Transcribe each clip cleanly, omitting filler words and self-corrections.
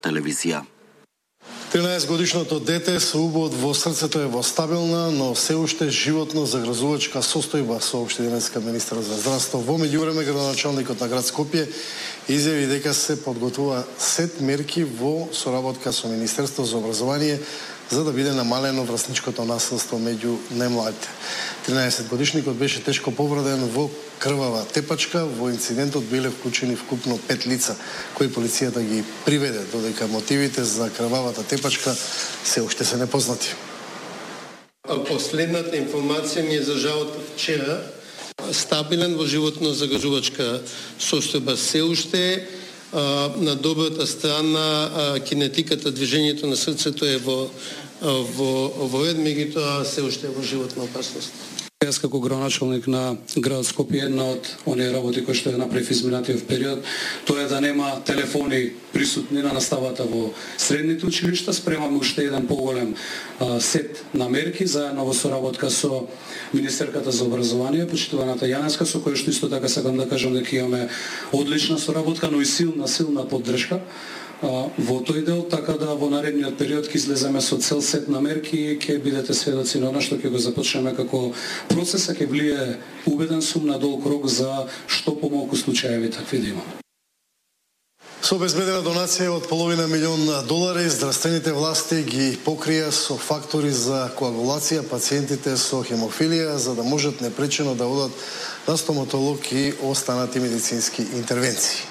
телевизија. 13-годишното дете со убод во срцето е во стабилна, но се уште животно загрозувачка состојба, соопшти денеска министерот за здравство. Во меѓувреме градоначалникот на град Скопје изјави дека се подготвува сет мерки во соработка со Министерството за образование за да биде намалено врсничкото насилство меѓу најмладите. 13-годишникот беше тешко повреден во крвава тепачка. Во инцидентот биле вклучени вкупно 5 лица, кои полицијата ги приведе, додека мотивите за крвавата тепачка се уште се непознати. Последната информација ми е за жалот вчера. Стабилен во животно загрижувачка состојба се уште. На добрата страна кинетиката, движењето на срцето е во ред, меѓутоа се уште во животна опасност. Јас како градоначалник на град Скопје, една од оние работи кои што ја направив изминатиот период, тоа е да нема телефони присутни на наставата во средните училишта. Спремаме уште еден поголем сет на мерки заедно во соработка со Министерката за образование, почитуваната Јанеска, со која што исто така сакам да кажам дека имаме одлична соработка, но и силна поддршка во тој дел, така да во наредниот период ќе излеземе со цел сет на мерки и ќе бидете сведоци на она што ќе го започнеме како процеса, ќе влие, убеден сум, на долг рок за што помалку случаеви такви да имаме. Со обезбедена донација од $500 милион, здравствените власти ги покрија со фактори за коагулација пациентите со хемофилија, за да можат непречено да одат на стоматолог и останати медицински интервенции.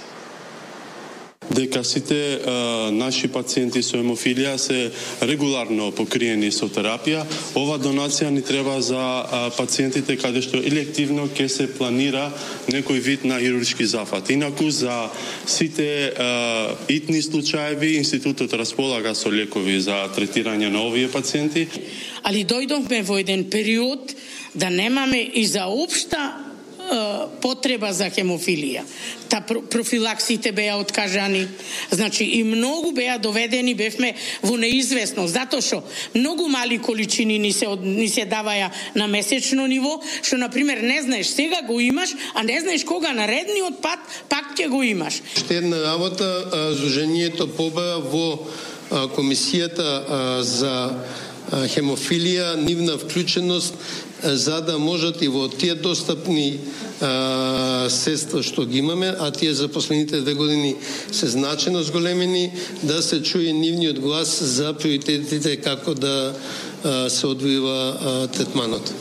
Дека сите наши пациенти со хемофилија се регуларно покриени со терапија. Ова донација ни треба за пациентите каде што елективно ќе се планира некој вид на хируршки зафат. Инаку за сите итни случаеви институтот располага со лекови за третирање на овие пациенти. Али дојдовме во еден период да немаме и за општа потреба за хемофилија. Профилаксите беа откажани, значи и многу беа доведени, бевме во неизвестност, затоа што многу мали количини ни се даваја на месечно ниво, што на пример не знаеш сега го имаш, а не знаеш кога наредниот пат пак ќе го имаш. Ще една работа Сдруженијето побара во комисијата за хемофилија, нивна вклученост, за да можат и во тие достапни средства што ги имаме, а тие за последните 2 години се значено зголемени, да се чуе нивниот глас за приоритетите како да се одвива третманот.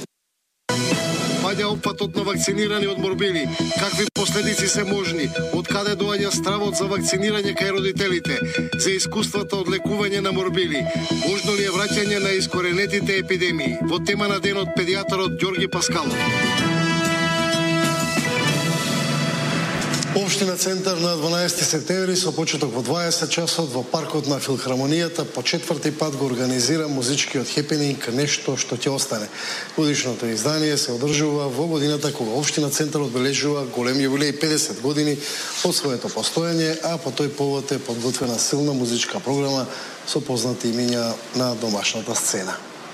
Паѓа опфатот на вакцинирани од морбили. Какви последици се можни? Од каде доаѓа стравот за вакцинирање кај родителите? За искуствата од лекување на морбили? Можно ли е враќање на искоренетите епидемии? Во тема на денот педијатарот Ѓорги Паскалов. Општина Центар на 12 септември со почеток во 20 часот во паркот на Филхармонијата по 4-ти пат го организира музичкиот хепенинг "Нешто што ќе остане". Годишното издание се одржува во годината кога Општина Центар одбележува голем јубилеј 50 години од своето постоење, а по тој повод е подготвена силна музичка програма со познати имиња на домашната сцена.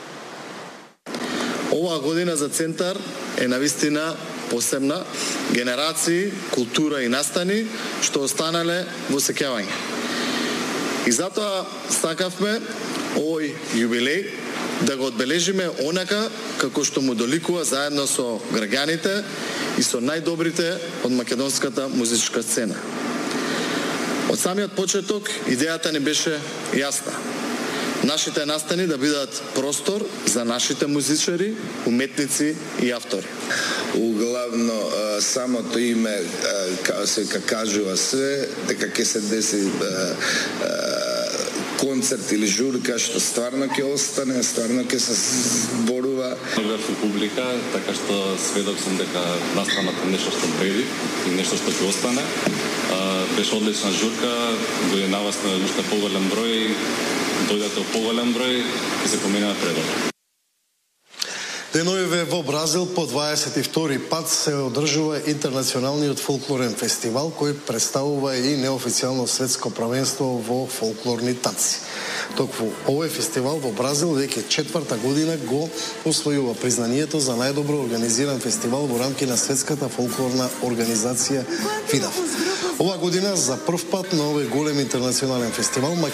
Оваа година за Центар е навистина посебна. Генерации, култура и настани што останале во сеќавање. И затоа сакавме овој јубилеј да го одбележиме онака како што му доликува, заедно со граѓаните и со најдобрите од македонската музичка сцена. Од самиот почеток идејата ни беше јасна. Нашите настани да бидат простор за нашите музичари, уметници и автори. Углавно самото име се кажува све, дека ќе се деси концерт или журка што стварно ќе остане, стварно ќе се зборува. Версу публика, така што сведок сум дека настаната нешто што вреди и нешто што ќе остане. Беше одлична журка, дојде на вас на уште поголем број, дојдете поголем број и се помина напред. Деновиве во Бразил по 22 пат се одржува интернационалниот фолклорен фестивал кој представува и неофицијално светско правенство во фолклорни танци. Токму овој фестивал во Бразил веќе 4-та година го освојува признанието за најдобро организиран фестивал во рамки на светската фолклорна организација ФИДАФ. Оваа година за прв пат на овој голем интернационален фестивал